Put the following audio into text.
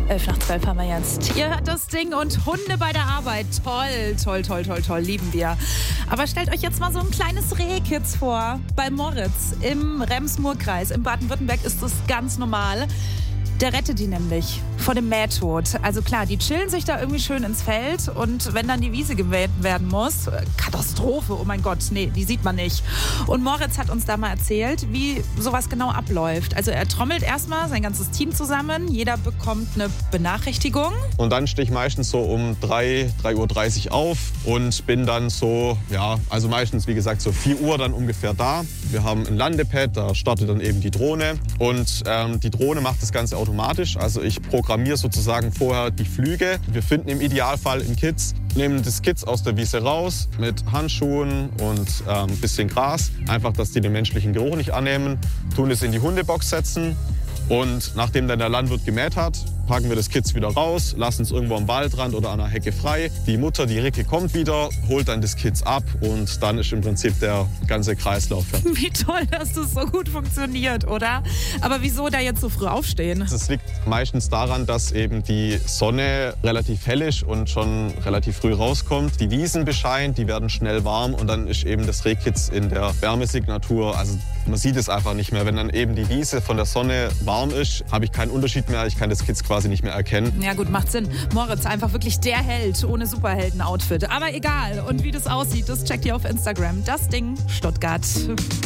11:12 haben wir jetzt. Ihr hört das Ding und Hunde bei der Arbeit. Toll, toll, toll, toll, toll, lieben wir. Aber stellt euch jetzt mal so ein kleines Rehkitz vor. Bei Moritz im Rems-Murr-Kreis. In Baden-Württemberg ist das ganz normal. Der rettet die nämlich vor dem Mähtod. Also klar, die chillen sich da irgendwie schön ins Feld und wenn dann die Wiese gemäht werden muss, Katastrophe, oh mein Gott, nee, die sieht man nicht. Und Moritz hat uns da mal erzählt, wie sowas genau abläuft. Also er trommelt erstmal sein ganzes Team zusammen, jeder bekommt eine Benachrichtigung. Und dann stehe ich meistens so um 3:30 Uhr auf und bin dann so, also meistens wie gesagt so 4 Uhr dann ungefähr da. Wir haben ein Landepad, da startet dann eben die Drohne und die Drohne macht das Ganze automatisch. Also ich programmiere sozusagen vorher die Flüge. Wir finden im Idealfall ein Kitz, nehmen das Kitz aus der Wiese raus mit Handschuhen und ein bisschen Gras. Einfach, dass die den menschlichen Geruch nicht annehmen. Tun es in die Hundebox setzen und nachdem dann der Landwirt gemäht hat, packen wir das Kitz wieder raus, lassen es irgendwo am Waldrand oder an der Hecke frei. Die Mutter, die Ricke, kommt wieder, holt dann das Kitz ab und dann ist im Prinzip der ganze Kreislauf fertig. Wie toll, dass das so gut funktioniert, oder? Aber wieso da jetzt so früh aufstehen? Das liegt meistens daran, dass eben die Sonne relativ hell ist und schon relativ früh rauskommt. Die Wiesen bescheint, die werden schnell warm und dann ist eben das Rehkitz in der Wärmesignatur. Also man sieht es einfach nicht mehr. Wenn dann eben die Wiese von der Sonne warm ist, habe ich keinen Unterschied mehr. Ich kann das Kitz quasi nicht mehr erkennen. Ja gut, macht Sinn. Moritz, einfach wirklich der Held ohne Superhelden-Outfit. Aber egal. Und wie das aussieht, das checkt ihr auf Instagram. Das Ding Stuttgart.